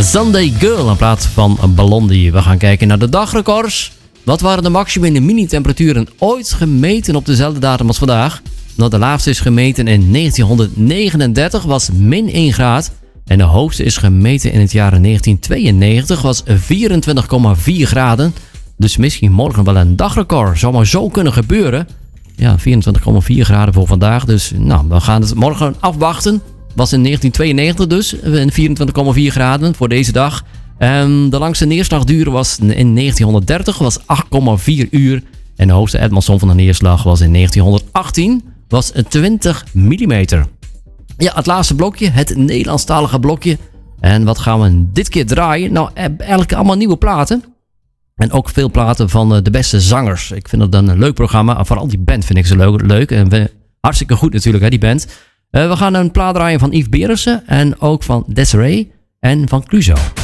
Sunday Girl in plaats van Blondie. We gaan kijken naar de dagrecords. Wat waren de maximum en mini-temperaturen ooit gemeten op dezelfde datum als vandaag? Nou, de laagste is gemeten in 1939, was min 1 graad. En de hoogste is gemeten in het jaar 1992, was 24,4 graden. Dus misschien morgen wel een dagrecord. Zou maar zo kunnen gebeuren. Ja, 24,4 graden voor vandaag. Dus nou, we gaan het morgen afwachten. Was in 1992 dus. 24,4 graden voor deze dag. De langste neerslagduur was in 1930. Was 8,4 uur. En de hoogste Edmondson van de neerslag was in 1918. Was 20 millimeter. Ja, het laatste blokje. Het Nederlandstalige blokje. En wat gaan we dit keer draaien? Nou, eigenlijk allemaal nieuwe platen. En ook veel platen van de beste zangers. Ik vind het een leuk programma. Vooral die band vind ik zo leuk. En hartstikke goed natuurlijk, hè, die band. We gaan een plaat draaien van Yves Berensen. En ook van Desiree. En van Cluzo.